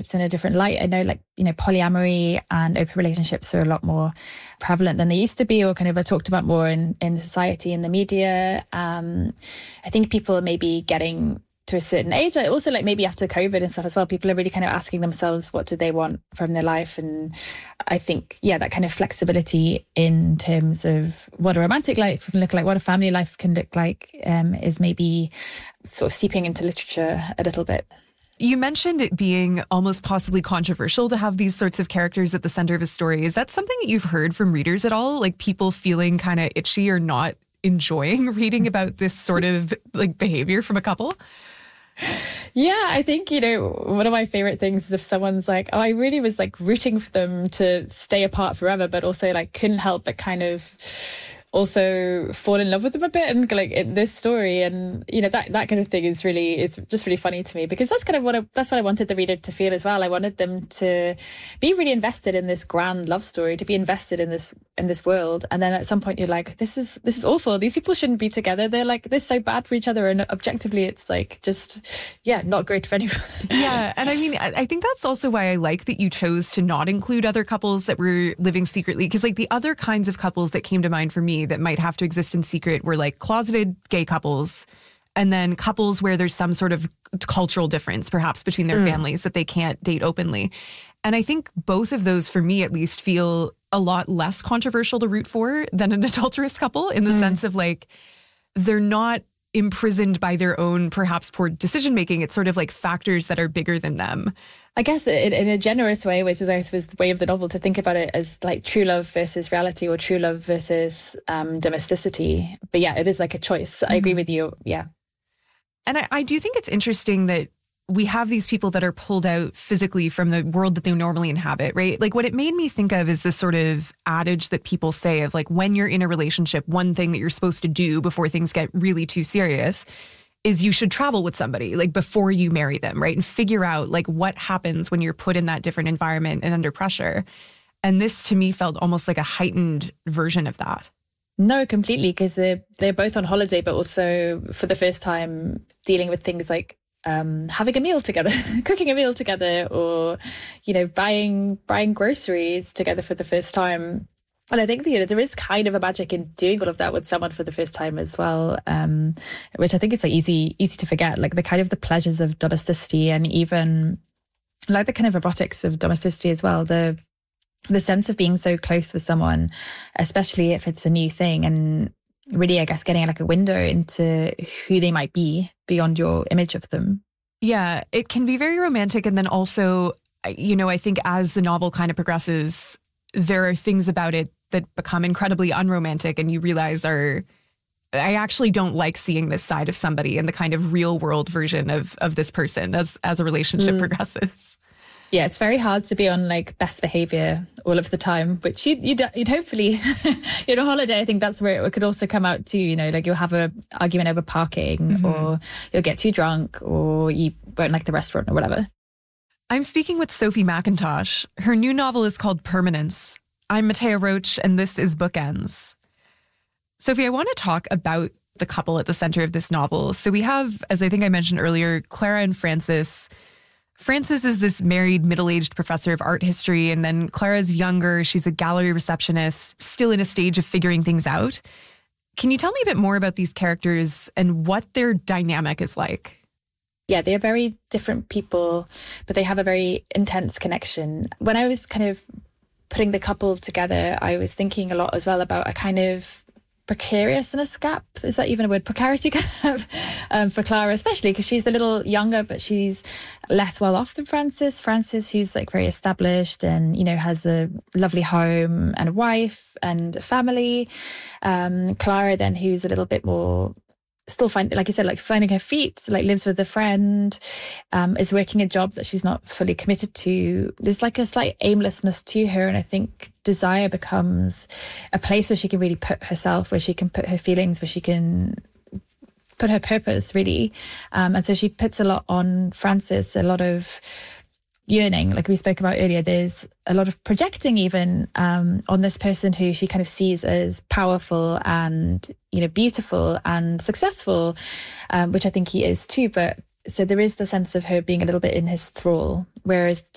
relationships in a different light. I know, like, you know, polyamory and open relationships are a lot more prevalent than they used to be, or kind of are talked about more in society, in the media. I think people are maybe getting to a certain age, also like maybe after COVID and stuff as well, people are really kind of asking themselves, what do they want from their life? And I think, yeah, that kind of flexibility in terms of what a romantic life can look like, what a family life can look like, is maybe sort of seeping into literature a little bit. You mentioned it being almost possibly controversial to have these sorts of characters at the center of a story. Is that something that you've heard from readers at all? Like people feeling kind of itchy or not enjoying reading about this sort of like behavior from a couple? Yeah, I think, you know, one of my favorite things is if someone's like, oh, I really was like rooting for them to stay apart forever, but also like couldn't help but kind of also fall in love with them a bit, and like in this story, and you know, that kind of thing is really, it's just really funny to me, because that's kind of that's what I wanted the reader to feel as well. I wanted them to be really invested in this grand love story, to be invested in this world, and then at some point you're like, this is awful, these people shouldn't be together, they're so bad for each other, and objectively it's like just, yeah, not great for anyone. Yeah, and I mean, I think that's also why I like that you chose to not include other couples that were living secretly, because like the other kinds of couples that came to mind for me that might have to exist in secret were like closeted gay couples, and then couples where there's some sort of cultural difference perhaps between their families that they can't date openly. And I think both of those, for me at least, feel a lot less controversial to root for than an adulterous couple, in the sense of like, they're not imprisoned by their own perhaps poor decision making. It's sort of like factors that are bigger than them. I guess in a generous way, which is, I suppose, the way of the novel, to think about it as like true love versus reality, or true love versus domesticity. But yeah, it is like a choice. I agree with you. Yeah. And I do think it's interesting that we have these people that are pulled out physically from the world that they normally inhabit, right? Like what it made me think of is this sort of adage that people say of like, when you're in a relationship, one thing that you're supposed to do before things get really too serious is you should travel with somebody, like before you marry them, right? And figure out like what happens when you're put in that different environment and under pressure. And this to me felt almost like a heightened version of that. No, completely, because they're both on holiday, but also for the first time dealing with things like having a meal together, cooking a meal together, or, you know, buying groceries together for the first time. And I think, you know, there is kind of a magic in doing all of that with someone for the first time as well, which I think is like easy to forget, like the kind of the pleasures of domesticity, and even like the kind of erotics of domesticity as well. The sense of being so close with someone, especially if it's a new thing, and really, I guess, getting like a window into who they might be beyond your image of them. Yeah, it can be very romantic. And then also, you know, I think as the novel kind of progresses, there are things about it that become incredibly unromantic, and you realize I actually don't like seeing this side of somebody and the kind of real world version of this person as a relationship progresses. Yeah, it's very hard to be on like best behavior all of the time, which you'd hopefully, you know, holiday, I think that's where it could also come out too, you know, like you'll have a argument over parking, or you'll get too drunk, or you won't like the restaurant or whatever. I'm speaking with Sophie Mackintosh. Her new novel is called Permanence. I'm Matea Roach, and this is Bookends. Sophie, I want to talk about the couple at the center of this novel. So we have, as I think I mentioned earlier, Clara and Francis. Francis is this married, middle-aged professor of art history, and then Clara's younger. She's a gallery receptionist, still in a stage of figuring things out. Can you tell me a bit more about these characters and what their dynamic is like? Yeah, they are very different people, but they have a very intense connection. When I was kind of putting the couple together, I was thinking a lot as well about a kind of precariousness gap. Is that even a word? Precarity gap for Clara, especially because she's a little younger, but she's less well off than Francis. Francis, who's like very established and, you know, has a lovely home and a wife and a family. Clara then, who's a little bit more still like you said, like finding her feet, like lives with a friend, is working a job that she's not fully committed to. There's like a slight aimlessness to her. And I think Desire becomes a place where she can really put herself, where she can put her feelings, where she can put her purpose, really. And so she puts a lot on Francis, a lot of yearning, like we spoke about earlier. There's a lot of projecting even on this person who she kind of sees as powerful and, you know, beautiful and successful, which I think he is too. But so there is the sense of her being a little bit in his thrall, whereas